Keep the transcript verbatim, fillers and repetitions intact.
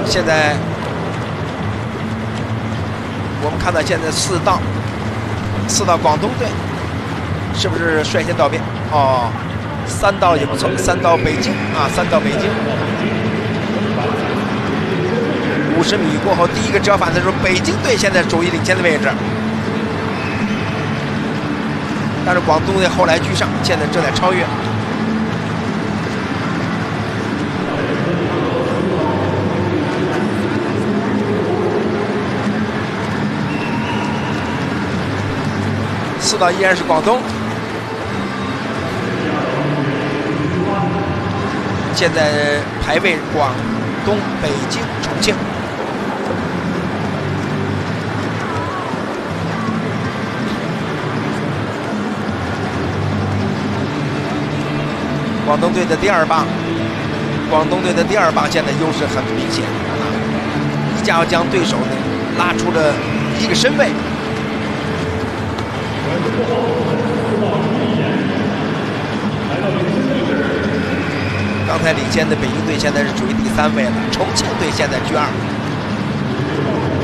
现在我们看到现在四道四道广东队是不是率先道边？哦，三道也不错，三道北京啊，三道北京。五十米过后，第一个折返的时候，北京队现在处于领先的位置，但是广东队后来居上，现在正在超越。四道依然是广东，现在排位广东、北京、重庆。广东队的第二棒，广东队的第二棒现在优势很明显啊，一下要将对手呢拉出了一个身位。刚才领先的北京队现在是处于第三位了，重庆队现在居二。